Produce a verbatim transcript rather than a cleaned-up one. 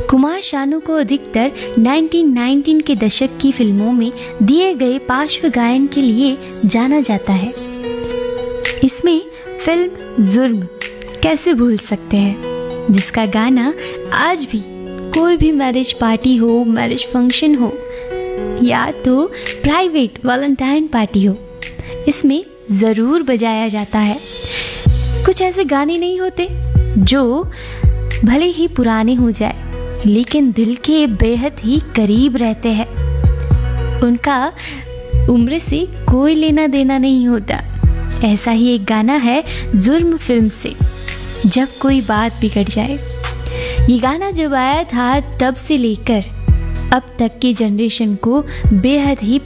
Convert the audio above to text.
कुमार शानू को अधिकतर उन्नीस सौ उन्नीस के दशक की फिल्मों में दिए गए पार्श्व गायन के लिए जाना जाता है। इसमें फिल्म जुर्म कैसे भूल सकते हैं, जिसका गाना आज भी कोई भी मैरिज पार्टी हो, मैरिज फंक्शन हो या तो प्राइवेट वैलेंटाइन पार्टी हो, इसमें ज़रूर बजाया जाता है। कुछ ऐसे गाने नहीं होते जो भले ही पुराने हो जाए लेकिन दिल के बेहद ही करीब रहते हैं। उनका उम्र से कोई लेना देना नहीं होता। ऐसा ही एक गाना है जुर्म फिल्म से, जब कोई बात बिगड़ जाए। ये गाना जब आया था तब से लेकर अब तक की जनरेशन को बेहद ही